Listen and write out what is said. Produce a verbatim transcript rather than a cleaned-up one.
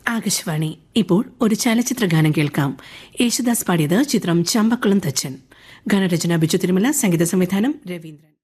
ആകാശവാണി. ഇപ്പോൾ ഒരു ചലച്ചിത്ര ഗാനം കേൾക്കാം. യേശുദാസ് പാടിയത് ചിത്രം ചമ്പക്കുളം തച്ചൻ. ഗാനരചന ബിജു തിരുമല, സംഗീത സംവിധാനം രവീന്ദ്രൻ.